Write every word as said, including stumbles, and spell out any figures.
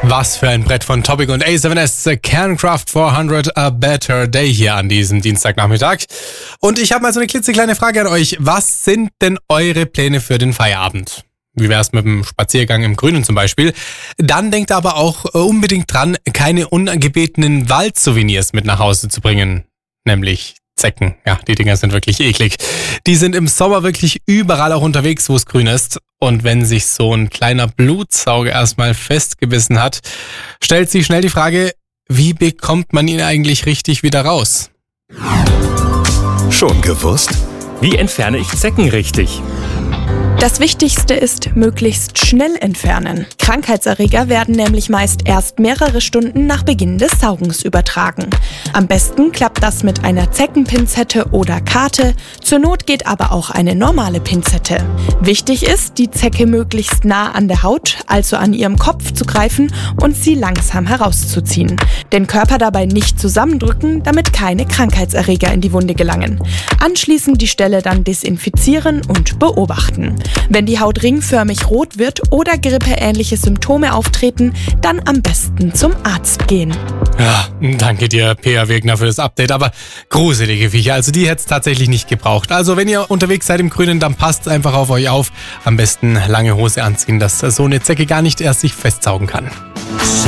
Was für ein Brett von Topic und A seven S, Cancraft vierhundert, A Better Day hier an diesem Dienstagnachmittag. Und ich habe mal so eine klitzekleine Frage an euch. Was sind denn eure Pläne für den Feierabend? Wie wär's mit dem Spaziergang im Grünen zum Beispiel? Dann denkt aber auch unbedingt dran, keine ungebetenen Waldsouvenirs mit nach Hause zu bringen. Nämlich Zecken. Ja, die Dinger sind wirklich eklig. Die sind im Sommer wirklich überall auch unterwegs, wo es grün ist. Und wenn sich so ein kleiner Blutsauger erstmal festgebissen hat, stellt sich schnell die Frage, wie bekommt man ihn eigentlich richtig wieder raus? Schon gewusst? Wie entferne ich Zecken richtig? Das Wichtigste ist, möglichst schnell entfernen. Krankheitserreger werden nämlich meist erst mehrere Stunden nach Beginn des Saugens übertragen. Am besten klappt das mit einer Zeckenpinzette oder Karte, zur Not geht aber auch eine normale Pinzette. Wichtig ist, die Zecke möglichst nah an der Haut, also an ihrem Kopf zu greifen und sie langsam herauszuziehen. Den Körper dabei nicht zusammendrücken, damit keine Krankheitserreger in die Wunde gelangen. Anschließend die Stelle dann desinfizieren und beobachten. Wenn die Haut ringförmig rot wird oder grippeähnliche Symptome auftreten, dann am besten zum Arzt gehen. Ja, danke dir, Pea Wegner, für das Update. Aber gruselige Viecher, also die hätte es tatsächlich nicht gebraucht. Also wenn ihr unterwegs seid im Grünen, dann passt einfach auf euch auf. Am besten lange Hose anziehen, dass so eine Zecke gar nicht erst sich festsaugen kann.